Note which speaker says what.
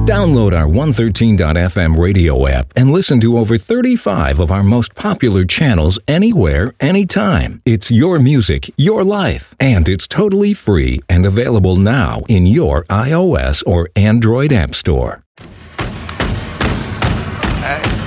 Speaker 1: Download our 113.fm radio app and listen to over 35 of our most popular channels anywhere, anytime. It's your music, your life, and it's totally free and available now in your iOS or Android app store.
Speaker 2: Hey.